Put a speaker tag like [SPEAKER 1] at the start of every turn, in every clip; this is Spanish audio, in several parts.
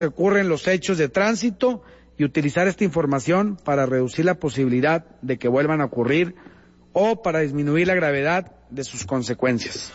[SPEAKER 1] ocurren los hechos de tránsito y utilizar esta información para reducir la posibilidad de que vuelvan a ocurrir o para disminuir la gravedad de sus consecuencias.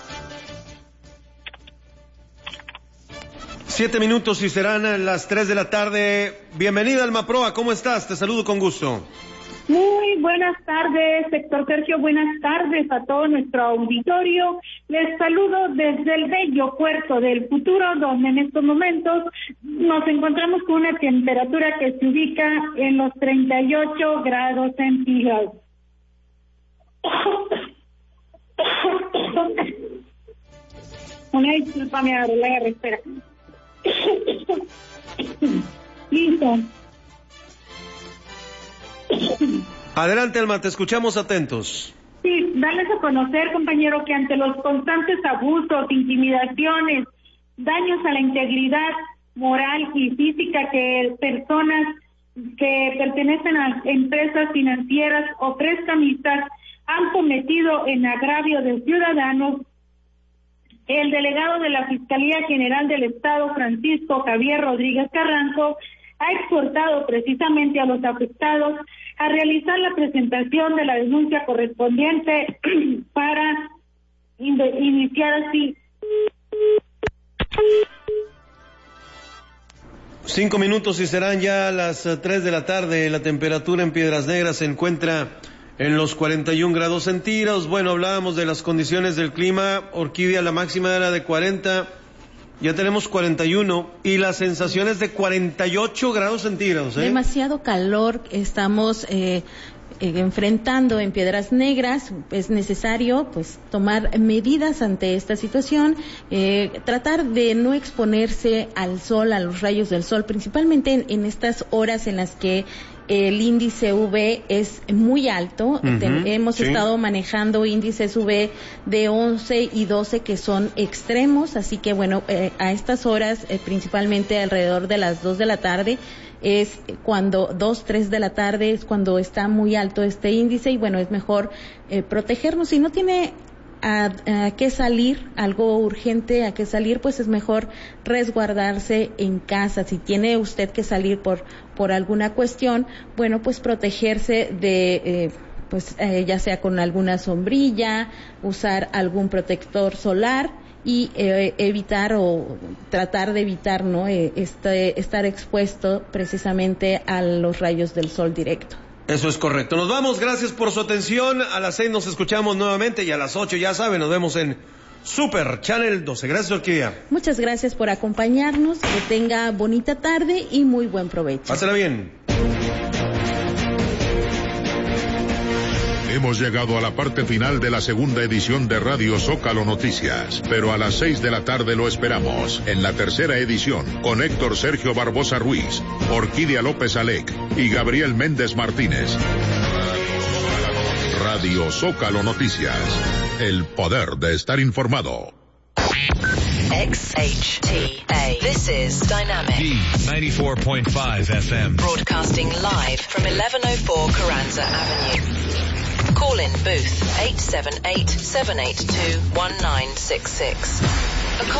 [SPEAKER 2] 7 minutos y serán las 3 de la tarde. Bienvenida, Alma Proa, ¿cómo estás? Te saludo con gusto.
[SPEAKER 3] Muy buenas tardes, Héctor Sergio, buenas tardes a todo nuestro auditorio. Les saludo desde el bello puerto del Futuro, donde en estos momentos nos encontramos con una temperatura que se ubica en los 38 grados centígrados. Una disculpa, me agarré la garrapera. Listo.
[SPEAKER 2] Adelante, Alma, te escuchamos atentos.
[SPEAKER 3] Sí, darles a conocer, compañero, que ante los constantes abusos, intimidaciones, daños a la integridad moral y física que personas que pertenecen a empresas financieras o prestamistas han cometido en agravio de ciudadanos, el delegado de la Fiscalía General del Estado, Francisco Javier Rodríguez Carranzo, ha exhortado precisamente a los afectados a realizar la presentación de la denuncia correspondiente para iniciar así.
[SPEAKER 2] 5 minutos y serán ya las 3 de la tarde. La temperatura en Piedras Negras se encuentra en los 41 grados centígrados. Bueno, hablábamos de las condiciones del clima. Orquídea, la máxima era de 40. Ya tenemos 41 y las sensaciones de 48 grados centígrados.
[SPEAKER 4] Demasiado calor estamos enfrentando en Piedras Negras. Es necesario pues tomar medidas ante esta situación, tratar de no exponerse al sol, a los rayos del sol, principalmente en estas horas en las que el índice UV es muy alto. Hemos estado manejando índices UV de 11 y 12 que son extremos, así que bueno, a estas horas, principalmente alrededor de las 2 de la tarde, es cuando 2, 3 de la tarde es cuando está muy alto este índice y bueno, es mejor protegernos. Si no tiene a qué salir, algo urgente a qué salir, pues es mejor resguardarse en casa. Si tiene usted que salir por alguna cuestión, bueno, pues protegerse de ya sea con alguna sombrilla, usar algún protector solar y evitar o tratar de evitar, ¿no?, estar expuesto precisamente a los rayos del sol directo.
[SPEAKER 2] Eso es correcto. Nos vamos, gracias por su atención. A las 6 nos escuchamos nuevamente y a las 8, ya saben, nos vemos en Super Channel 12. Gracias, Orquídea.
[SPEAKER 4] Muchas gracias por acompañarnos. Que tenga bonita tarde y muy buen provecho.
[SPEAKER 2] Pásala bien.
[SPEAKER 5] Hemos llegado a la parte final de la segunda edición de Radio Zócalo Noticias, pero a las 6 de la tarde lo esperamos en la tercera edición con Héctor Sergio Barbosa Ruiz, Orquídea López Alec y Gabriel Méndez Martínez. Radio Zócalo Noticias, el poder de estar informado.
[SPEAKER 6] XHTA. This is Dynamic.
[SPEAKER 7] D94.5 FM.
[SPEAKER 6] Broadcasting live from 1104 Carranza Avenue. Call in booth 878-782-1966.